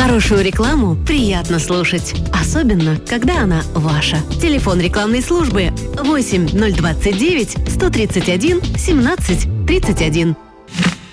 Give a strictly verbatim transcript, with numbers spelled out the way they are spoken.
Хорошую рекламу приятно слушать, особенно, когда она ваша. Телефон рекламной службы восемь ноль двадцать девять сто тридцать один семнадцать тридцать один.